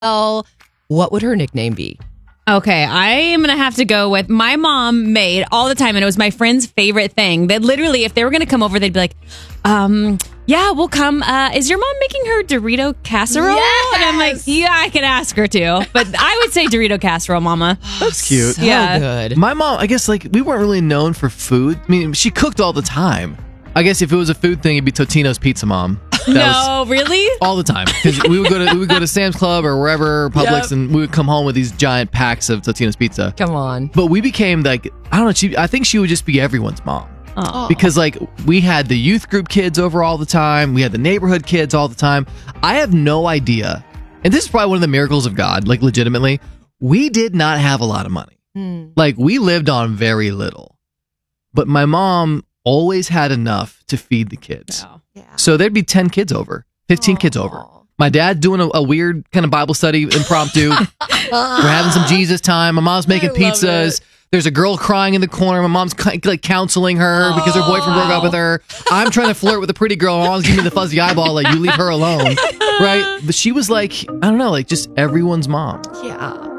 Well, what would her nickname be? Okay, I am going to have to go with my mom made all the time, and it was my friend's favorite thing. That literally, if they were going to come over, they'd be like, yeah, we'll come. Is your mom making her Dorito casserole? Yes! And I'm like, yeah, I could ask her to. But I would say Dorito casserole, Mama. That's cute. So Yeah. good. My mom, I guess, like, we weren't really known for food. I mean, she cooked all the time. I guess if it was a food thing, it'd be Totino's Pizza Mom. That was No, really? all the time. Because we would go to Sam's Club or wherever, Publix, Yep. and we would come home with these giant packs of Totino's Pizza. Come on. But we became like, I don't know, I think she would just be everyone's mom. Oh. Because like we had the youth group kids over all the time. We had the neighborhood kids all the time. I have no idea. And this is probably one of the miracles of God, like legitimately. We did not have a lot of money. Like we lived on very little. But my mom always had enough to feed the kids. Yeah. So there'd be 10 kids over, 15 kids over. My dad doing a weird kind of Bible study impromptu. We're having some Jesus time. My mom's making I love pizzas. it. There's a girl crying in the corner. My mom's like counseling her because her boyfriend broke up with her. I'm trying to flirt with a pretty girl. My mom's giving me the fuzzy eyeball like, you leave her alone. Right? But she was like, I don't know, like just everyone's mom. Yeah.